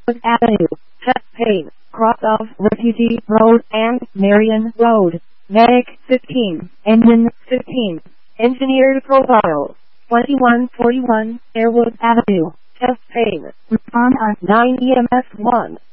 Avenue, Chest Pave, cross of Refugee Road and Marion Road. Medic 15, Engine 15, Engineered Profile 2141, Airwood Avenue, Chest Pave. Respond on 9 EMS 1.